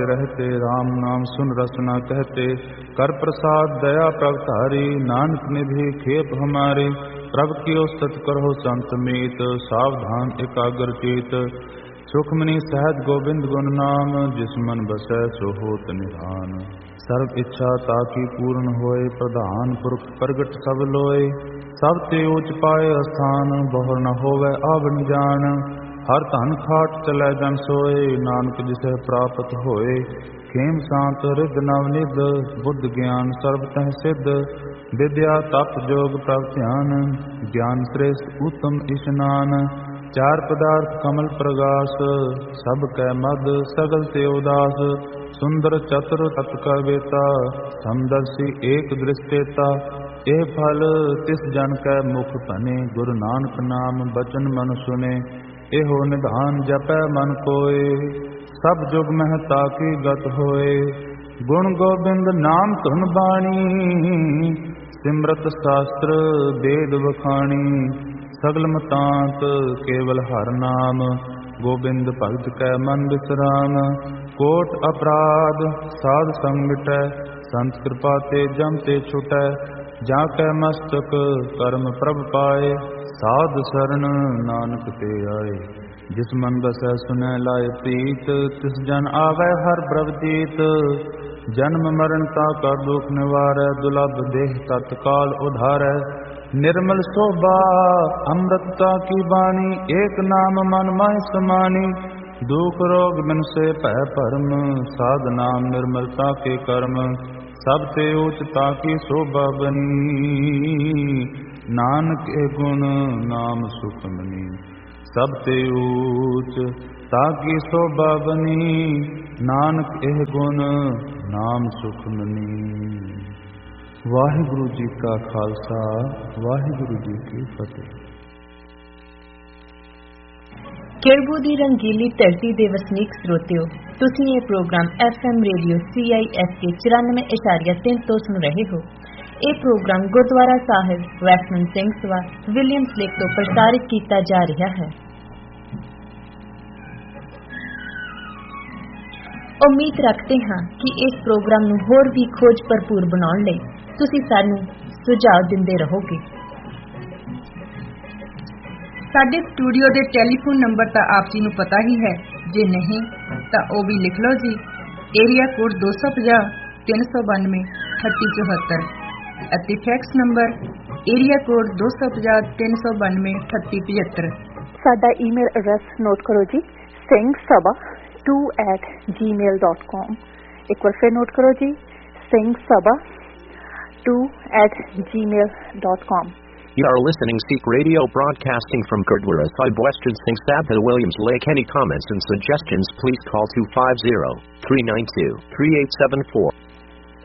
रहते राम नाम सुन रसना कहते, कर प्रसाद दया प्रगटारी, नानक निधि खेप हमारे। प्रभ कियो सत करो संत मीत, सावधान एकाग्र चेत। सुखमनी सहज गोविंद गुण नाम, जिस मन बसै सो होत निधान। सर्व इच्छा ताकि पूर्ण होए, प्रधान पुरख प्रगट सब लोए। सब ते ऊच पाए स्थान, बहुर न होवे आवण जान। हर धन खाट चलै जन सोए, नानक जिसे प्राप्त होए। खेम शांत हृद नवनिध, बुद्ध ज्ञान सर्व तह सिद्ध। विद्या तप जोग प्रभ ध्यान, ज्ञान श्रेष्ठ उत्तम स्नान। चार पदार्थ कमल प्रगास, सब कै मद सगल ते उदास। सुंदर चतुर तत्कर बेता, समदर्शी एक दृष्टेता। ए फल तिस जन कै मुख भने, गुरु नानक नाम बचन मन सुने। एहो निधान जपै मन कोय, सब जुग मह ताकी गत होए। गुण गोबिंद नाम धुन बाणी, सिमरत शास्त्र वेद बखाणी। सगल मतांत केवल हर नाम, गोबिंद भगत कै मन विश्राम। कोट अपराध साध संग मिटै, संत कृपा ते जम ते छुटै। जाकै मस्तक कर्म प्रभ पाए, साध शरण नानक ते आए। जिस मन बसै सुनै लाए प्रीत, तिस जन आवै हर प्रवतीत। जन्म मरण का दुख निवारै, दुलभ देह तत्काल उधारै। निर्मल शोभा अमृतता की बानी, एक नाम मन माहि समानी। दुख रोग बिन से भय भरम, साध नाम निर्मलता के कर्म। सब ते ऊचता की शोभा बनी, नानक ए गुण नाम सुखमनी। सब ते ऊच ताकी शोभा बनी, नानक एह गुण नाम सुखमनी। वाहिगुरु जी का खालसा, वाहिगुरु जी की फतेह। केळबू ਦੀ ਰੰਗੀਲੀ ਧਰਤੀ ਦੇ ਵਸਨੀਕ ਸਰੋਤਿਓ, ਤੁਸੀਂ ਇਹ ਪ੍ਰੋਗਰਾਮ FM ਰੇਡੀਓ CISK 94.3 ਤੋਂ ਸੁਣ ਰਹੇ ਹੋ। ਇਹ ਪ੍ਰੋਗਰਾਮ ਗੁਰਦੁਆਰਾ ਸਾਹਿਬ ਵੈਸਟਮਿੰਟ ਸਿੰਘ ਸਭਾ ਵਿਲੀਅਮਸ ਲੇਕ ਤੋਂ ਪ੍ਰਸਾਰਿਤ ਕੀਤਾ ਜਾ ਰਿਹਾ ਹੈ। ਉਮੀਦ ਰੱਖਦੇ ਹਾਂ ਕਿ ਇਸ ਪ੍ਰੋਗਰਾਮ ਨੂੰ ਹੋਰ ਵੀ ਖੋਜ ਭਰਪੂਰ ਬਣਾਉਣ ਲਈ ਤੁਸੀਂ ਸਾਨੂੰ ਸੁਝਾਅ ਦਿੰਦੇ ਰਹੋਗੇ। ਸਾਡੇ ਸਟੂਡੀਓ ਦੇ ਟੈਲੀਫੋਨ ਨੰਬਰ ਤਾਂ ਆਪ ਜੀ ਨੂੰ ਪਤਾ ਹੀ ਹੈ, ਜੇ ਨਹੀਂ ਤਾਂ ਉਹ ਵੀ ਲਿਖ ਲਓ ਜੀ। ਏਰੀਆ ਕੋਡ 250 392 3874 ਅਤੇ ਫੈਕਸ ਨੰਬਰ ਏਰੀਆ ਕੋਡ 250 392 3875। ਸਾਡਾ ਈਮੇਲ ਐਡਰੈਸ ਨੋਟ ਕਰੋ ਜੀ, singsabha2@gmail.com। ਇੱਕ ਵਾਰ ਫਿਰ ਨੋਟ ਕਰੋ ਜੀ, singsabha2@gmail.com। You are listening Sikh Radio broadcasting from Gurdwara Sahib Western Singh Sabha Williams Lake. Any comments and suggestions please call 250-392-3874.